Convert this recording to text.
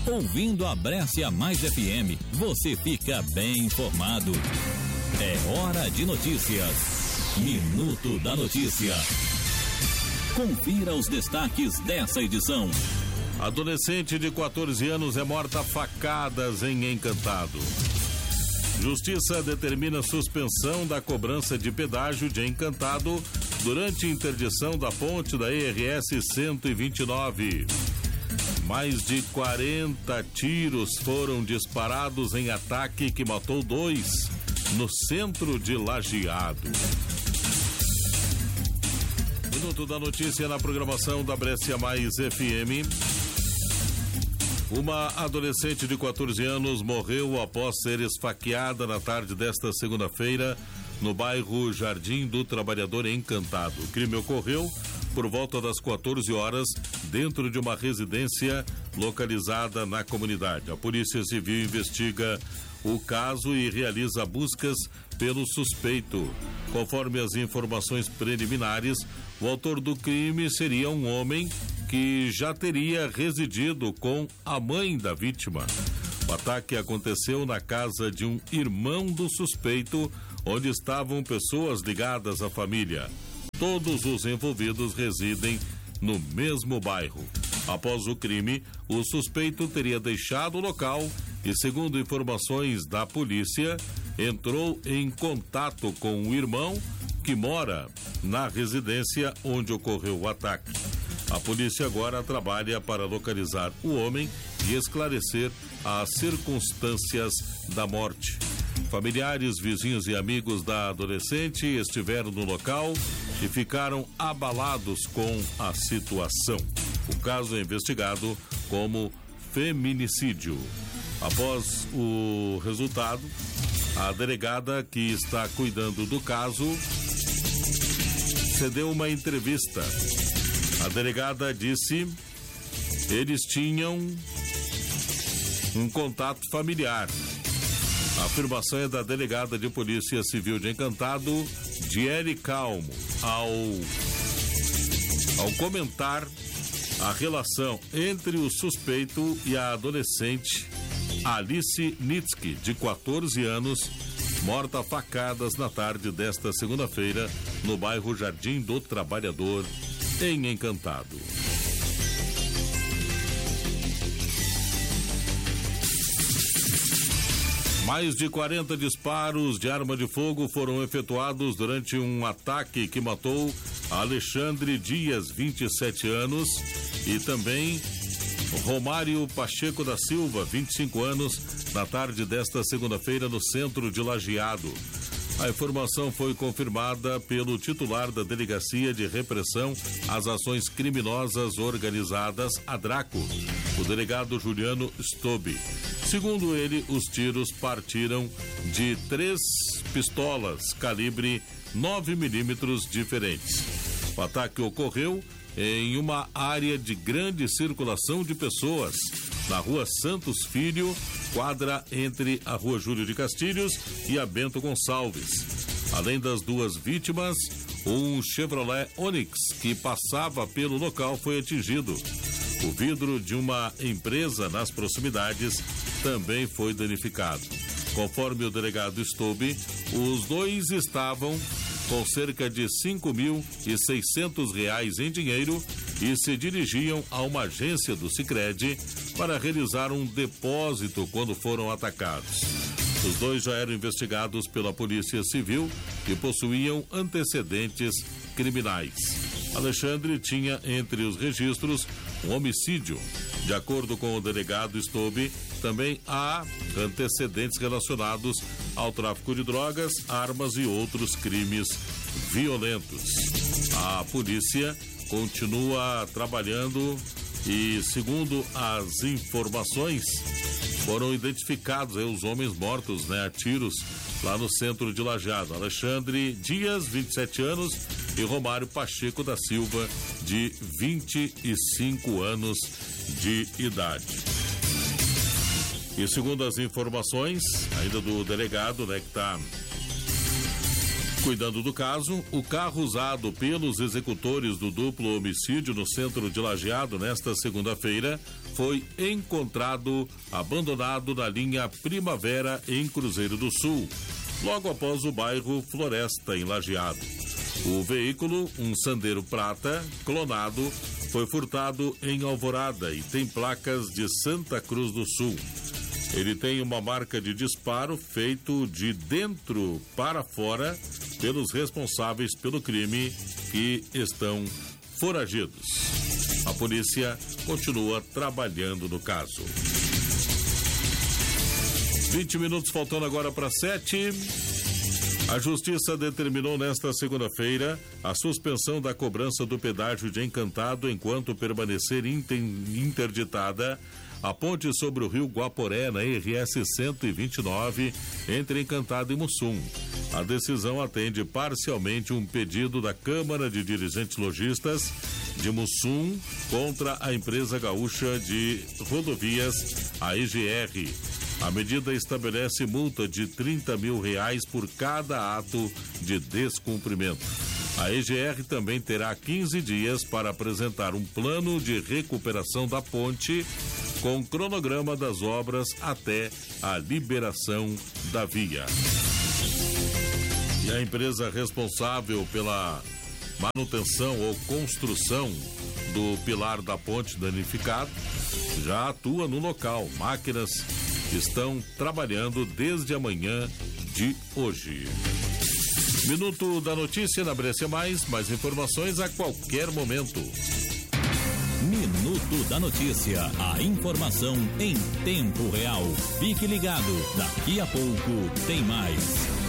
Ouvindo a Brescia Mais FM, você fica bem informado. É hora de notícias. Minuto da Notícia. Confira os destaques dessa edição. Adolescente de 14 anos é morta a facadas em Encantado. Justiça determina suspensão da cobrança de pedágio de Encantado durante interdição da ponte da ERS 129. Mais de 40 tiros foram disparados em ataque que matou 2 no centro de Lajeado. Minuto da Notícia na programação da Brescia Mais FM. Uma adolescente de 14 anos morreu após ser esfaqueada na tarde desta segunda-feira no bairro Jardim do Trabalhador Encantado. O crime ocorreu por volta das 14 horas dentro de uma residência localizada na comunidade. A Polícia Civil investiga o caso e realiza buscas pelo suspeito. Conforme as informações preliminares, o autor do crime seria um homem que já teria residido com a mãe da vítima. O ataque aconteceu na casa de um irmão do suspeito, onde estavam pessoas ligadas à família. Todos os envolvidos residem no mesmo bairro. Após o crime, o suspeito teria deixado o local e, segundo informações da polícia, entrou em contato com o irmão que mora na residência onde ocorreu o ataque. A polícia agora trabalha para localizar o homem e esclarecer as circunstâncias da morte. Familiares, vizinhos e amigos da adolescente estiveram no local e ficaram abalados com a situação. O caso é investigado como feminicídio. Após o resultado, a delegada que está cuidando do caso cedeu uma entrevista. A delegada disse que eles tinham um contato familiar. A afirmação é da delegada de Polícia Civil de Encantado, Diele Calmo, ao comentar a relação entre o suspeito e a adolescente Alice Nitsky, de 14 anos, morta a facadas na tarde desta segunda-feira no bairro Jardim do Trabalhador, em Encantado. Mais de 40 disparos de arma de fogo foram efetuados durante um ataque que matou Alexandre Dias, 27 anos, e também Romário Pacheco da Silva, 25 anos, na tarde desta segunda-feira no centro de Lajeado. A informação foi confirmada pelo titular da Delegacia de Repressão às Ações Criminosas Organizadas, a DRACO, o delegado Juliano Stobi. Segundo ele, os tiros partiram de 3 pistolas calibre 9mm diferentes. O ataque ocorreu em uma área de grande circulação de pessoas, na rua Santos Filho, quadra entre a rua Júlio de Castilhos e a Bento Gonçalves. Além das 2 vítimas, um Chevrolet Onix que passava pelo local foi atingido. O vidro de uma empresa nas proximidades também foi danificado. Conforme o delegado Stobi, os 2 estavam com cerca de R$5.600 em dinheiro e se dirigiam a uma agência do Sicredi para realizar um depósito quando foram atacados. Os 2 já eram investigados pela Polícia Civil e possuíam antecedentes criminais. Alexandre tinha entre os registros um homicídio. De acordo com o delegado Stobi, também há antecedentes relacionados ao tráfico de drogas, armas e outros crimes violentos. A polícia continua trabalhando e, segundo as informações, foram identificados os homens mortos, a tiros, lá no centro de Lajeado. Alexandre Dias, 27 anos, e Romário Pacheco da Silva, de 25 anos de idade. E segundo as informações, ainda do delegado, que está Cuidando do caso, o carro usado pelos executores do duplo homicídio no centro de Lajeado nesta segunda-feira foi encontrado abandonado na linha Primavera em Cruzeiro do Sul, logo após o bairro Floresta, em Lajeado. O veículo, um Sandero prata, clonado, foi furtado em Alvorada e tem placas de Santa Cruz do Sul. Ele tem uma marca de disparo feito de dentro para fora pelos responsáveis pelo crime, que estão foragidos. A polícia continua trabalhando no caso. 20 minutos faltando agora para 7. A Justiça determinou nesta segunda-feira a suspensão da cobrança do pedágio de Encantado enquanto permanecer interditada a ponte sobre o rio Guaporé na RS 129 entre Encantado e Mussum. A decisão atende parcialmente um pedido da Câmara de Dirigentes Lojistas de Mussum contra a empresa gaúcha de rodovias, a EGR. A medida estabelece multa de R$30 mil por cada ato de descumprimento. A EGR também terá 15 dias para apresentar um plano de recuperação da ponte com cronograma das obras até a liberação da via. E a empresa responsável pela manutenção ou construção do pilar da ponte danificado já atua no local. Máquinas estão trabalhando desde amanhã de hoje. Minuto da Notícia na Brescia mais informações a qualquer momento. Minuto da Notícia, a informação em tempo real. Fique ligado, daqui a pouco tem mais.